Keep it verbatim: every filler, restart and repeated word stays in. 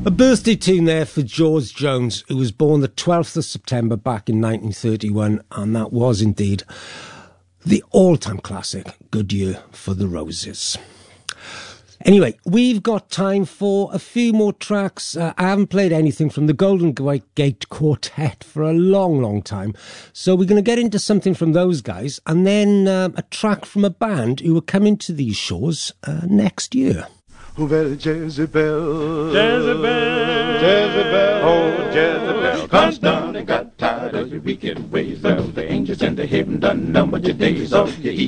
A birthday tune there for George Jones, who was born the twelfth of September back in nineteen thirty-one, and that was indeed the all-time classic, Good Year for the Roses. Anyway, we've got time for a few more tracks. Uh, I haven't played anything from the Golden Gate Quartet for a long, long time. So we're going to get into something from those guys, and then um, a track from a band who are coming to these shows uh, next year. Oh, well, Jezebel, Jezebel, Jezebel, oh, Jezebel, comes down and got tired of your wicked ways. Well, the angels in the heaven done numbered your days of your